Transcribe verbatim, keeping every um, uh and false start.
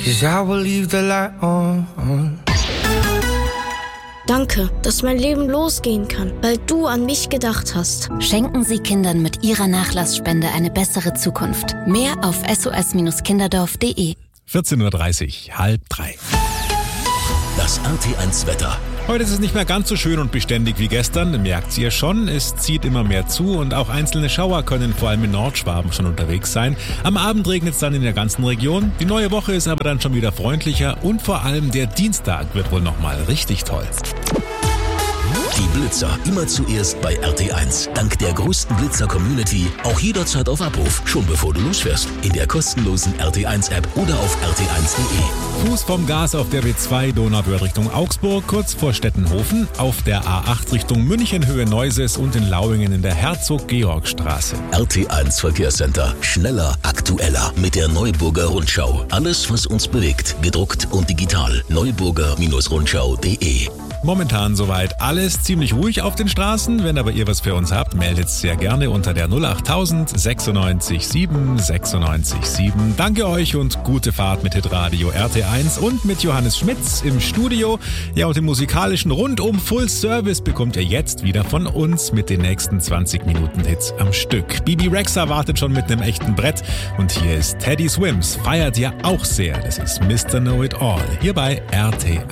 'cause I will leave the light on. Danke, dass mein Leben losgehen kann, weil du an mich gedacht hast. Schenken Sie Kindern mit Ihrer Nachlassspende eine bessere Zukunft. Mehr auf s o s kinderdorf punkt d e. vierzehn Uhr dreißig, halb drei. Das R T eins Wetter. Heute ist es nicht mehr ganz so schön und beständig wie gestern, merkt ihr schon. Es zieht immer mehr zu und auch einzelne Schauer können vor allem in Nordschwaben schon unterwegs sein. Am Abend regnet es dann in der ganzen Region. Die neue Woche ist aber dann schon wieder freundlicher und vor allem der Dienstag wird wohl nochmal richtig toll. Die Blitzer immer zuerst bei R T eins. Dank der größten Blitzer-Community auch jederzeit auf Abruf, schon bevor du losfährst. In der kostenlosen R T eins App oder auf r t eins punkt d e. Fuß vom Gas auf der B zwei Donauwörth Richtung Augsburg, kurz vor Stettenhofen, auf der A acht Richtung München Höhe Neuses und in Lauingen in der Herzog-Georg-Straße. R T eins Verkehrscenter. Schneller, aktueller mit der Neuburger Rundschau. Alles, was uns bewegt, gedruckt und digital. neuburger Rundschau punkt d e. Momentan soweit alles ziemlich ruhig auf den Straßen. Wenn aber ihr was für uns habt, meldet sehr gerne unter der null acht null null neun sechs sieben sechs neun sieben. Danke euch und gute Fahrt mit Hitradio R T eins und mit Johannes Schmitz im Studio. Ja, und den musikalischen Rundum Full Service bekommt ihr jetzt wieder von uns mit den nächsten zwanzig Minuten Hits am Stück. Bibi Rexha wartet schon mit einem echten Brett und hier ist Teddy Swims. Feiert ihr auch sehr. Das ist Mister Know It All hier bei R T eins.